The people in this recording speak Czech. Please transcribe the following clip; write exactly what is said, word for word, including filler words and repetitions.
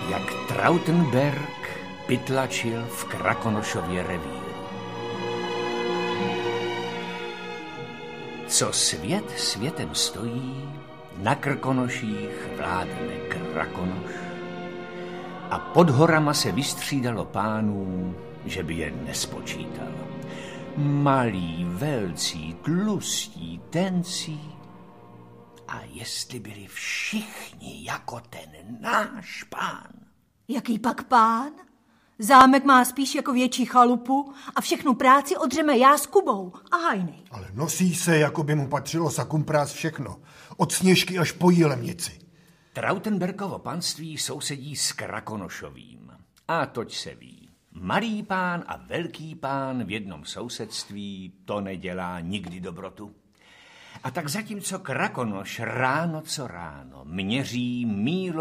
jak Trautenberg pytlačil v Krakonošově revíru. Co svět světem stojí, na Krkonoších vládne Krakonoš a pod horama se vystřídalo pánů, že by je nespočítal. Malí, velcí, tlustí, tencí. A jestli byli všichni jako ten náš pán. Jaký pak pán? Zámek má spíš jako větší chalupu a všechnu práci odřeme já s Kubou a Hajny. Ale nosí se, jako by mu patřilo sakumprás všechno. Od Sněžky až po Jílemnici. Trautenbergovo panství sousedí s Krakonošovým. A toť se ví. Malý pán a velký pán v jednom sousedství, to nedělá nikdy dobrotu. A tak zatímco Krakonoš ráno co ráno měří mílo